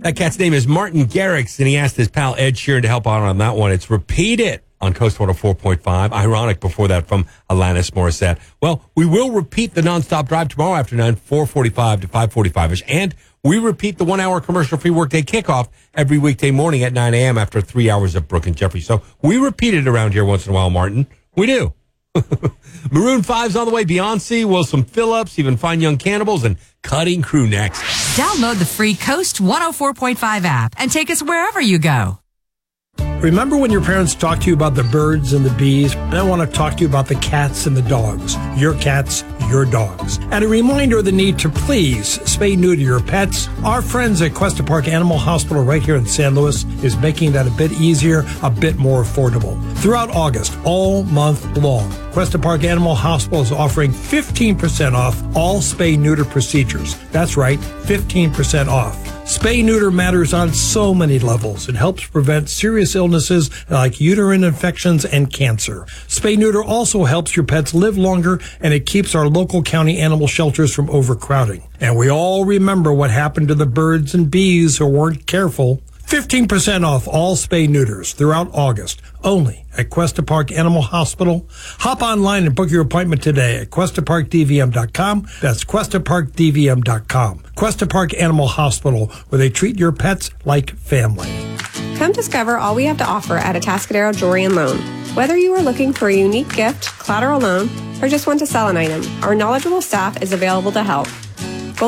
That cat's name is Martin Garrix, and he asked his pal Ed Sheeran to help out on that one. It's Repeat It on Coast 104.5. Ironic before that from Alanis Morissette. Well, we will repeat the nonstop drive tomorrow afternoon, 4:45 to 5:45ish. And we repeat the 1 hour commercial-free workday kickoff every weekday morning at 9 a.m. after 3 hours of Brooke and Jeffrey. So we repeat it around here once in a while, Martin. We do. Maroon 5's on the way. Beyonce, Wilson Phillips, even Fine Young Cannibals, and Cutting Crew next. Download the free Coast 104.5 app and take us wherever you go. Remember when your parents talked to you about the birds and the bees? I want to talk to you about the cats and the dogs. Your cats, your dogs. And a reminder of the need to please spay neuter your pets. Our friends at Cuesta Park Animal Hospital right here in San Luis is making that a bit easier, a bit more affordable. Throughout August, all month long, Cuesta Park Animal Hospital is offering 15% off all spay-neuter procedures. That's right, 15% off. Spay-neuter matters on so many levels. It helps prevent serious illnesses like uterine infections and cancer. Spay-neuter also helps your pets live longer, and it keeps our local county animal shelters from overcrowding. And we all remember what happened to the birds and bees who weren't careful. 15% off all spay-neuters throughout August, only at Cuesta Park Animal Hospital. Hop online and book your appointment today at QuestaParkDVM.com. That's QuestaParkDVM.com. Cuesta Park Animal Hospital, where they treat your pets like family. Come discover all we have to offer at Atascadero Jewelry and Loan. Whether you are looking for a unique gift, collateral loan, or just want to sell an item, our knowledgeable staff is available to help.